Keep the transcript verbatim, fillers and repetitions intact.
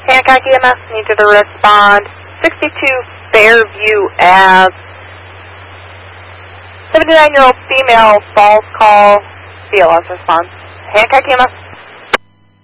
Hancock E M S needs you to respond. sixty-two Fairview Ave. seventy-nine-year-old female, false call, C L S response. Hancock E M S.